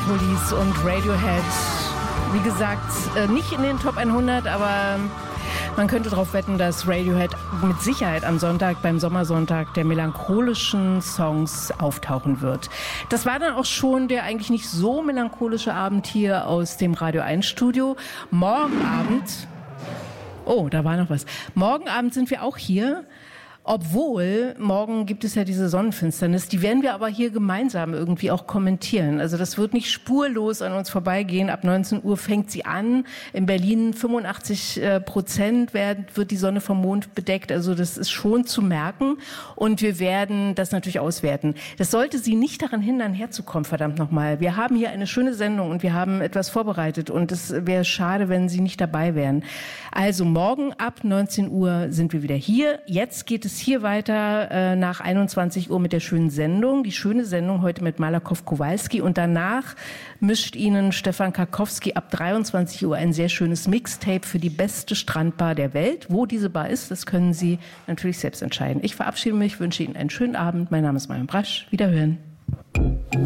Police und Radiohead. Wie gesagt, nicht in den Top 100, aber man könnte darauf wetten, dass Radiohead mit Sicherheit am Sonntag, beim Sommersonntag der melancholischen Songs auftauchen wird. Das war dann auch schon der eigentlich nicht so melancholische Abend hier aus dem Radio 1 Studio. Morgen Abend, da war noch was. Morgen Abend sind wir auch hier. Obwohl, morgen gibt es ja diese Sonnenfinsternis, die werden wir aber hier gemeinsam irgendwie auch kommentieren. Also das wird nicht spurlos an uns vorbeigehen. Ab 19 Uhr fängt sie an. In Berlin 85% wird die Sonne vom Mond bedeckt. Also das ist schon zu merken. Und wir werden das natürlich auswerten. Das sollte Sie nicht daran hindern, herzukommen, verdammt nochmal. Wir haben hier eine schöne Sendung und wir haben etwas vorbereitet. Und es wäre schade, wenn Sie nicht dabei wären. Also morgen ab 19 Uhr sind wir wieder hier. Jetzt geht es hier weiter nach 21 Uhr mit der schönen Sendung. Die schöne Sendung heute mit Malakow-Kowalski. Und danach mischt Ihnen Stefan Karkowski ab 23 Uhr ein sehr schönes Mixtape für die beste Strandbar der Welt. Wo diese Bar ist, das können Sie natürlich selbst entscheiden. Ich verabschiede mich, wünsche Ihnen einen schönen Abend. Mein Name ist Marion Brasch. Wiederhören.